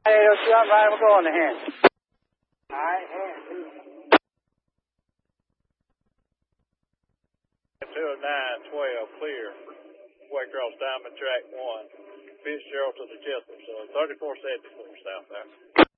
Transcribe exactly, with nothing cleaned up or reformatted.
eight oh two, I'm right, we're going to here. All right, here. two oh nine twelve, clear. Way across Diamond Track one. Fitzgerald to the Jessup, so thirty-four seventy-four southbound.